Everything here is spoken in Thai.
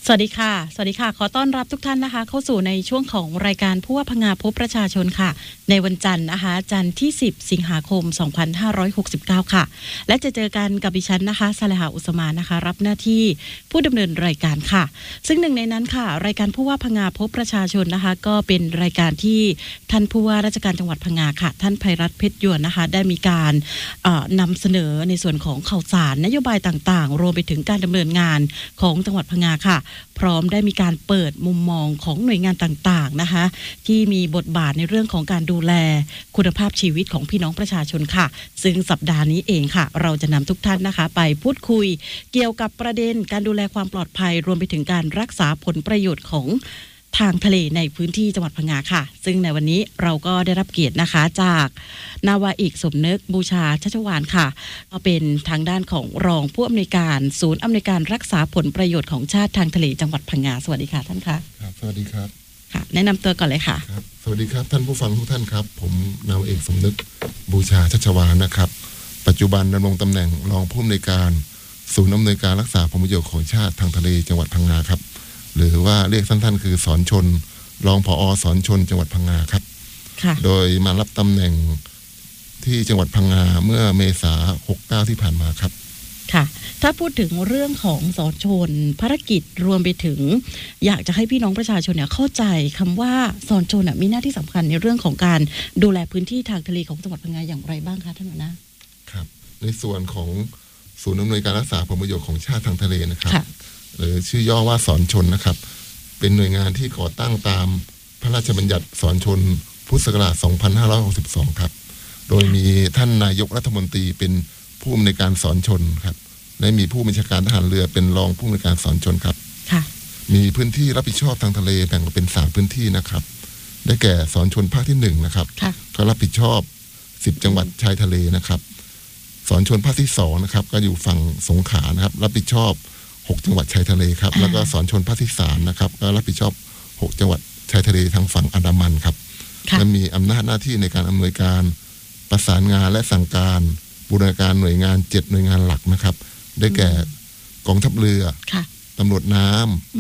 สวัสดีค่ะขอต้อนรับทุกท่านนะคะเข้าสู่ในช่วงของรายการผู้ว่าพงาพบประชาชนค่ะในวันจันทร์นะคะจันทร์ที่10สิงหาคม2569ค่ะและจะเจอกันกับดิฉันนะคะซาเลหาอุสมานนะคะรับหน้าที่ผู้ดำเนินรายการค่ะซึ่งหนึ่งในนั้นค่ะรายการผู้ว่าพงาพบประชาชนนะคะก็เป็นรายการที่ท่านผู้ว่าราชการจังหวัดพังงาค่ะท่านไพรัตน์เพชรยวนนะคะได้มีการนำเสนอในส่วนของข่าวสารนโยบายต่างๆรวมไปถึงการดำเนินงานของจังหวัดพังงาค่ะพร้อมได้มีการเปิดมุมมองของหน่วยงานต่างๆนะคะที่มีบทบาทในเรื่องของการดูแลคุณภาพชีวิตของพี่น้องประชาชนค่ะซึ่งสัปดาห์นี้เองค่ะเราจะนำทุกท่านนะคะไปพูดคุยเกี่ยวกับประเด็นการดูแลความปลอดภัยรวมไปถึงการรักษาผลประโยชน์ของทางทะเลในพื้นที่จังหวัดพังงาค่ะซึ่งในวันนี้เราก็ได้รับเกียรตินะคะจากนาวาเอกสมนึกบูชาชัชวาลค่ะก็เป็นทางด้านของรองผู้อำนวยการศูนย์อำนวยการรักษาผลประโยชน์ของชาติทางทะเลจังหวัดพังงาสวัสดีค่ะท่านคะครับสวัสดีครับค่ะแนะนำตัวก่อนเลยค่ะครับสวัสดีครับท่านผู้ฟังทุกท่านครับผมนาวาเอกสมนึกบูชาชัชวาลนะครับปัจจุบันดำรงตำแหน่งรองผู้อำนวยการศูนย์อำนวยการรักษาผลประโยชน์ของชาติทางทะเลจังหวัดพังงาครับหรือว่าเรียกสั้นๆคือสอนชนรองผอ.สอนชนจังหวัดพังงาครับโดยมารับตำแหน่งที่จังหวัดพังงาเมื่อเมษายน69ที่ผ่านมาครับค่ะถ้าพูดถึงเรื่องของสอนชนภารกิจรวมไปถึงอยากจะให้พี่น้องประชาชนเนี่ยเข้าใจคำว่าสอนชนมีหน้าที่สำคัญในเรื่องของการดูแลพื้นที่ทางทะเลของจังหวัดพังงาอย่างไรบ้างคะท่านหัวหน้าครับในส่วนของศูนย์อำนวยการรักษาผลประโยชน์ของชาติทางทะเลนะครับหรือชื่อย่อว่าสอนชนนะครับเป็นหน่วยงานที่ก่อตั้งตามพระราชบัญญัติสอนชนพุทธศักราช2562ครับโดยมีท่านนายกรัฐมนตรีเป็นผู้อำนวยการสอนชนครับและมีผู้บัญชาการทหารเรือเป็นรองผู้อำนวยการสอนชนครับมีพื้นที่รับผิดชอบทางทะเลแบ่งออกเป็น3พื้นที่นะครับได้แก่สอนชนภาคที่1นะครับก็รับผิดชอบ10จังหวัดชายทะเลนะครับสอนชนภาคที่2นะครับก็อยู่ฝั่งสงขลานะครับรับผิดชอบ6จังหวัดชายทะเลครับแล้วก็สอนชนภาคที่3นะครับก็รับผิดชอบ6จังหวัดชายทะเลทางฝั่งอันดามันครับและมีอำนาจหน้าที่ในการอำนวยการประสานงานและสั่งการบูรณาการหน่วยงาน7หน่วยงานหลักนะครับได้แก่กองทัพเรือตำรวจน้ำ